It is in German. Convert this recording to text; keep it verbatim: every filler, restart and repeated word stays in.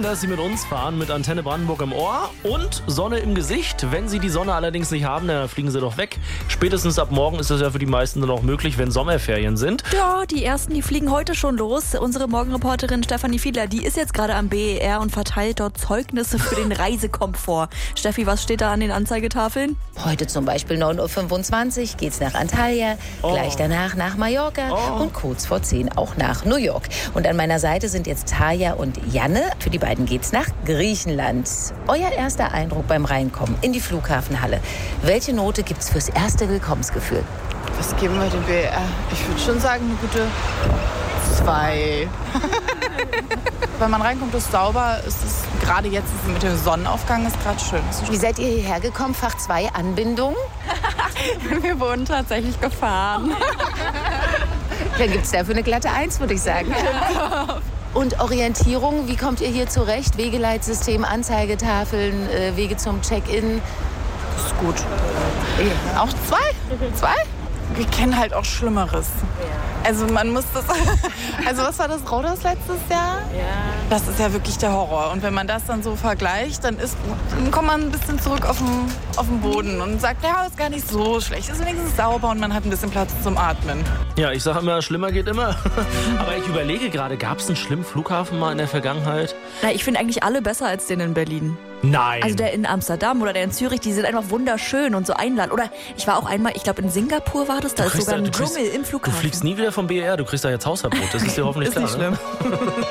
dass Sie mit uns fahren, mit Antenne Brandenburg im Ohr und Sonne im Gesicht. Wenn Sie die Sonne allerdings nicht haben, dann fliegen Sie doch weg. Spätestens ab morgen ist das ja für die meisten dann auch möglich, wenn Sommerferien sind. Ja, die ersten, die fliegen heute schon los. Unsere Morgenreporterin Stefanie Fiedler, die ist jetzt gerade am B E R und verteilt dort Zeugnisse für den Reisekomfort. Steffi, was steht da an den Anzeigetafeln? Heute zum Beispiel neun Uhr fünfundzwanzig geht's nach Antalya, Oh. gleich danach nach Mallorca Oh. und kurz vor zehn auch nach New York. Und an meiner Seite sind jetzt Tarja und Janne. Für die beiden geht's nach Griechenland. Euer erster Eindruck beim Reinkommen in die Flughafenhalle. Welche Note gibt's fürs erste Willkommensgefühl? Was geben wir dem B E R? Ich würde schon sagen, eine gute zwei. Wenn man reinkommt, ist sauber. Ist es, gerade jetzt ist es mit dem Sonnenaufgang ist gerade schön. Ist Wie seid ihr hierher gekommen? Fach zwei Anbindung? Wir wurden tatsächlich gefahren. Dann gibt's dafür eine glatte Eins, würde ich sagen. Und Orientierung, wie kommt ihr hier zurecht? Wegeleitsystem, Anzeigetafeln, äh, Wege zum Check-in. ist gut. Auch zwei? Zwei? Wir kennen halt auch Schlimmeres. Also man muss das... Also was war das Rhodos letztes Jahr? Ja. Das ist ja wirklich der Horror. Und wenn man das dann so vergleicht, dann, ist, dann kommt man ein bisschen zurück auf den, auf den Boden und sagt, ja, ist gar nicht so schlecht. Ist wenigstens sauber und man hat ein bisschen Platz zum Atmen. Ja, ich sage immer, schlimmer geht immer. Aber ich überlege gerade, gab es einen schlimmen Flughafen mal in der Vergangenheit? Na, ich finde eigentlich alle besser als den in Berlin. Nein. Also der in Amsterdam oder der in Zürich, die sind einfach wunderschön und so einladend. Oder ich war auch einmal, ich glaube in Singapur war das, da Du ist kriegst sogar da- ein du kriegst- Dschungel im Du Flughafen. fliegst nie wieder vom B E R, du kriegst da jetzt Hausverbot. Das ist dir hoffentlich Ist nicht klar. Ne? schlimm.